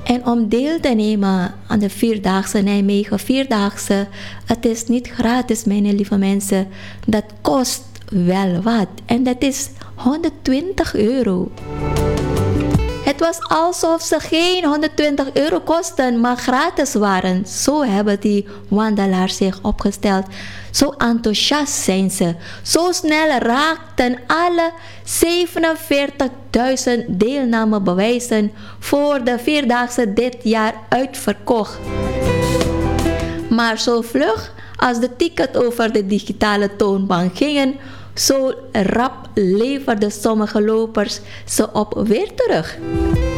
En om deel te nemen aan de Vierdaagse Nijmegen Vierdaagse, het is niet gratis, mijn lieve mensen. Dat kost wel wat. En dat is €120. Het was alsof ze geen €120 kosten, maar gratis waren. Zo hebben die wandelaars zich opgesteld. Zo enthousiast zijn ze. Zo snel raakten alle 47.000 deelnamebewijzen voor de Vierdaagse dit jaar uitverkocht. Maar zo vlug als de ticket over de digitale toonbank gingen, zo rap leverden sommige lopers ze op weer terug.